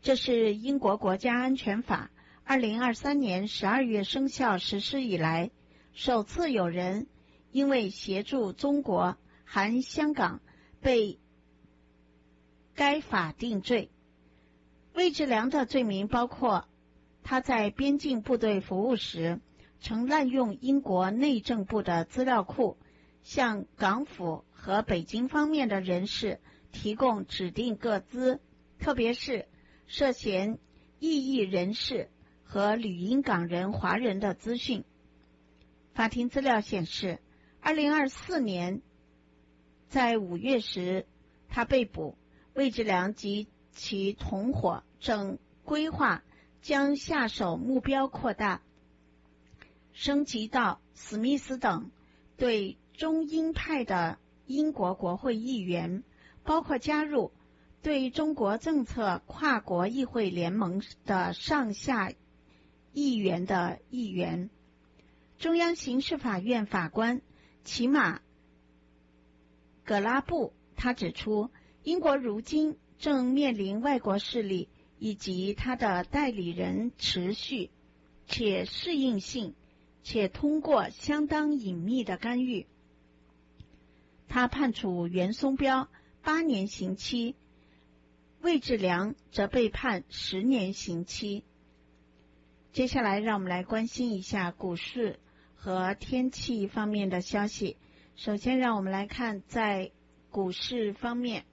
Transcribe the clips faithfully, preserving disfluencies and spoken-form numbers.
这是英国国家安全法二零二三年十二月生效实施以来，首次有人因为协助中国含香港被该法定罪。魏志良的罪名包括他在边境部队服务时曾滥用英国内政部的资料库，向港府和北京方面的人士提供指定个资，特别是涉嫌异议人士和旅英港人华人的资讯。法庭资料显示，二零二四年在五月时他被捕，魏志良及其同伙正规划将下手目标扩大，升级到史密斯等对中英派的英国国会议员，包括加入对中国政策跨国议会联盟的上下议员的议员。中央刑事法院法官齐马葛拉布他指出，英国如今正面临外国势力以及他的代理人持续且适应性且通过相当隐秘的干预。他判处袁松标八年刑期，魏志良则被判十年刑期。接下来让我们来关心一下股市和天气方面的消息。首先让我们来看在股市方面，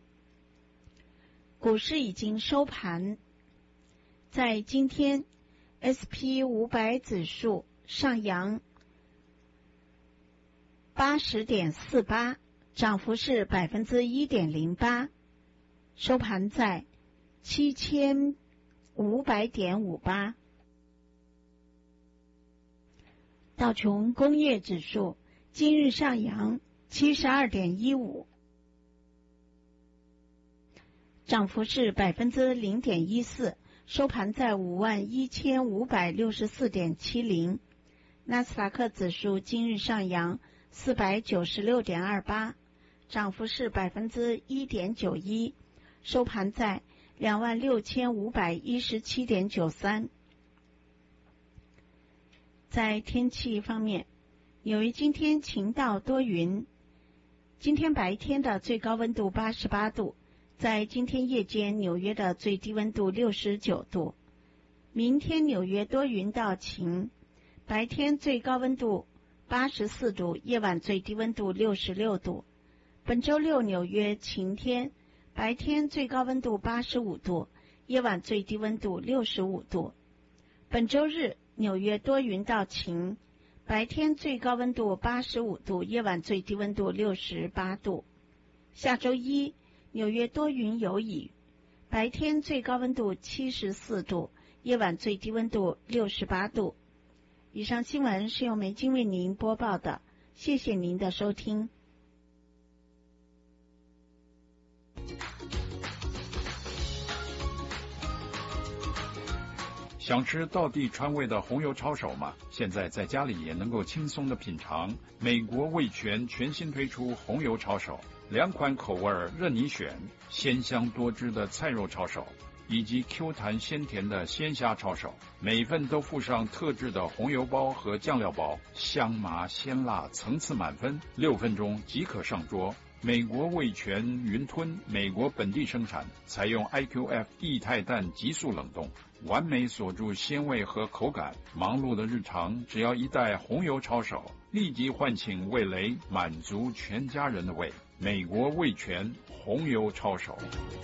股市已经收盘，在今天 S and P 五百 指数上扬 八十点四八， 涨幅是 百分之一点零八， 收盘在 七千五百点五八。 道琼工业指数今日上扬 七十二点一五， 涨幅是 百分之零点一四， 收盘在 五万一千五百六十四点七零。 纳斯达克指数今日上扬 四百九十六点二八， 涨幅是 百分之一点九一， 收盘在 两万六千五百一十七点九三。 在天气方面，由于今天晴到多云，今天白天的最高温度八十八度，在今天夜间纽约的最低温度六十九度。明天纽约多云到晴，白天最高温度八十四度，夜晚最低温度六十六度。本周六纽约晴天，白天最高温度八十五度，夜晚最低温度六十五度。本周日纽约多云到晴，白天最高温度八十五度，夜晚最低温度六十八度。下周一纽约多云有雨，白天最高温度七十四度，夜晚最低温度六十八度。以上新闻是由梅金为您播报的，谢谢您的收听。 想吃道地川味的红油抄手吗？现在在家里也能够轻松的品尝。美国味全全新推出红油抄手，两款口味任你选，鲜香多汁的菜肉抄手以及 Q 弹鲜甜的鲜虾抄手，每份都附上特制的红油包和酱料包，香麻鲜辣层次满分，六分钟即可上桌。美国味全云吞，美国本地生产，采用 I Q F 液态氮急速冷冻，完美锁住鲜味和口感。忙碌的日常，只要一袋红油抄手，立即唤醒味蕾，满足全家人的胃。美国味全红油抄手。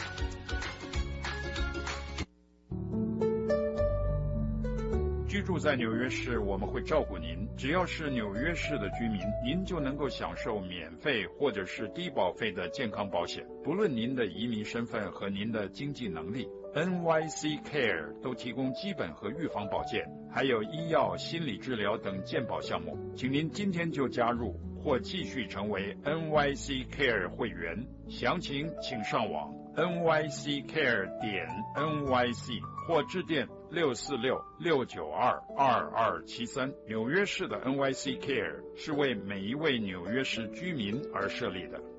居住在纽约市，我们会照顾您。只要是纽约市的居民，您就能够享受免费或者是低保费的健康保险，不论您的移民身份和您的经济能力。N Y C Care 都提供基本和预防保健，还有医药、心理治疗等健保项目。请您今天就加入或继续成为 N Y C Care 会员，详情请上网 N Y C care 点 N Y C 或致电六四六六九二二二七三。纽约市的 N Y C Care 是为每一位纽约市居民而设立的。